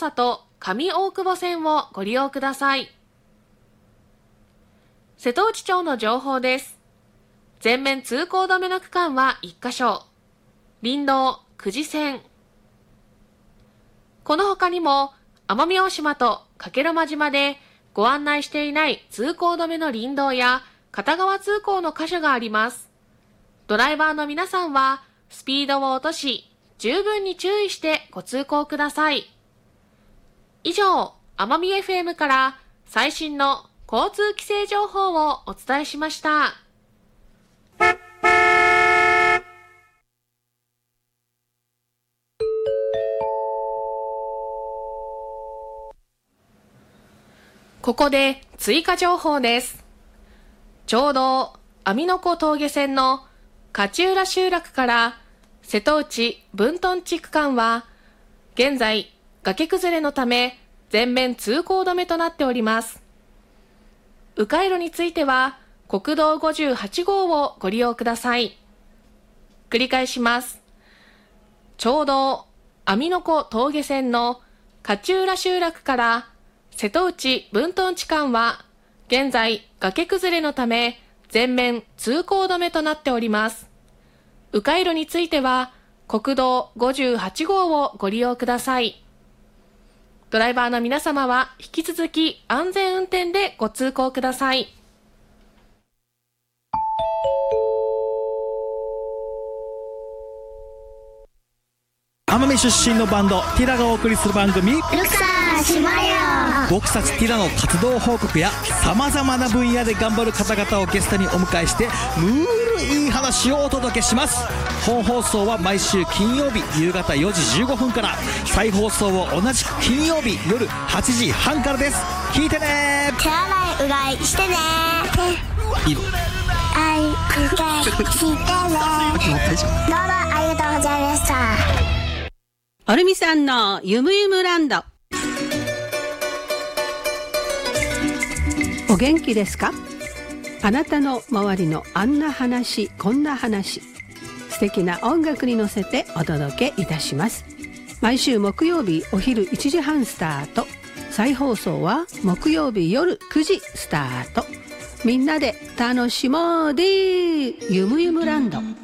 里上大久保線をご利用ください。瀬戸内町の情報です。全面通行止めの区間は1カ所。林道久慈線。この他にも奄美大島と加計呂麻島でご案内していない通行止めの林道や片側通行の箇所があります。ドライバーの皆さんはスピードを落とし、十分に注意してご通行ください。以上、奄美 FM から最新の交通規制情報をお伝えしました。ここで追加情報です。ちょうど網の子峠線の勝浦集落から瀬戸内分屯地区間は現在崖崩れのため全面通行止めとなっております。迂回路については国道58号をご利用ください。繰り返します。ちょうど網の子峠線の勝浦集落から瀬戸内分屯地間は現在崖崩れのため全面通行止めとなっております。迂回路については国道58号をご利用ください。ドライバーの皆様は引き続き安全運転でご通行ください。 奄美出身のバンドティラがお送りする番組ルクサー島よ。 僕たちティラの活動報告やさまざまな分野で頑張る方々をゲストにお迎えしてムールいい話をお届けします。本放送は毎週金曜日夕方4時15分から、再放送を同じく金曜日夜8時半からです。聞いてね。 手洗いうがいしてね。 いいのあいうがいしてね。どうもありがとうございました。 おるみさんのゆむゆむランド。お元気ですか？あなたの周りのあんな話こんな話、素敵な音楽に乗せてお届けいたします。毎週木曜日お昼1時半スタート、再放送は木曜日夜9時スタート。みんなで楽しもうでゆむゆむランド。